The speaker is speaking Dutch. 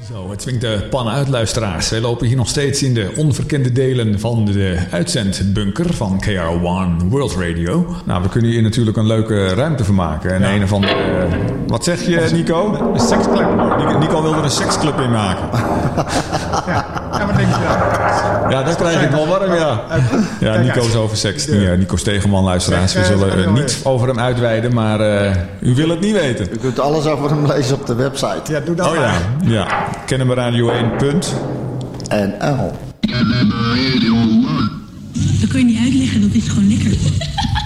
Zo, het swingt de pannen uit, luisteraars. Wij lopen hier nog steeds in de onverkende delen van de uitzendbunker van KRO1 World Radio. Nou, we kunnen hier natuurlijk een leuke ruimte van maken. En een of andere... wat zeg je, Nico? Een seksclub. Nico wilde er een seksclub in maken. Ja, wat denk je dan? Ja, dat krijg ik wel warm, ja. Ja, Nico is over seks. Nico Stegeman, luisteraars. We zullen niet over hem uitweiden, maar u wil het niet weten. U kunt alles over hem lezen op de website. Ja, doe dat ja. KennemerRadio1.nl. Dat kun je niet uitleggen, dat is gewoon lekker.